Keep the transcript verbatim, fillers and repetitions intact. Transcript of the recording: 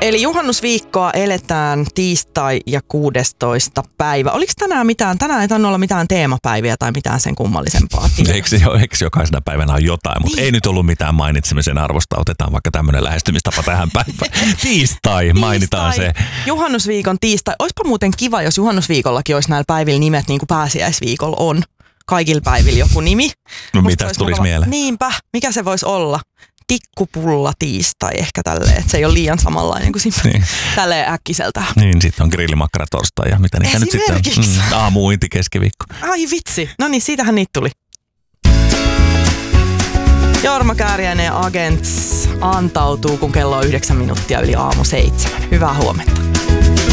Eli juhannusviikkoa eletään tiistai ja kuudestoista päivä. Oliko tänään mitään? Tänään ei tainnut olla mitään teemapäiviä tai mitään sen kummallisempaa. Eikö, eikö jokaisena päivänä on jotain, mutta niin. Ei nyt ollut mitään mainitsemisen arvosta. Otetaan vaikka tämmöinen lähestymistapa tähän päivään. Tiistai, mainitaan tiistai. se. Juhannusviikon tiistai. Oispa muuten kiva, jos juhannusviikollakin olisi näillä päivillä nimet niin kuin pääsiäisviikolla on. Kaikilla päivillä joku nimi. No mitä tulisi mieleen? Niinpä, mikä se voisi olla? Tikkupulla tiistai ehkä tälleen, että se ei ole liian samanlainen kuin siinä niin. Tälleen äkkiseltä. Niin, sitten on grillimakkara torstai ja mitä niitä nyt sitten on. Mm, aamuinti keskiviikko. Ai vitsi, no niin, siitähän niitä tuli. Jorma Kääriäinen ja Agents antautuu, kun kello on yhdeksän minuuttia yli aamu seitsemän. Hyvää huomenta.